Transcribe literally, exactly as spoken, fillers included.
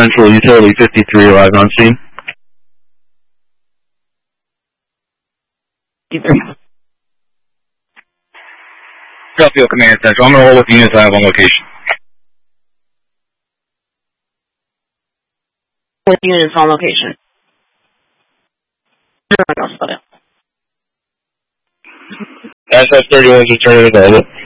Central Utility fifty-three arrived on scene. fifty-three. Southfield Command Central. I'm going to hold with the units I have on location. With units on location. S S thirty-one is returning to Delta.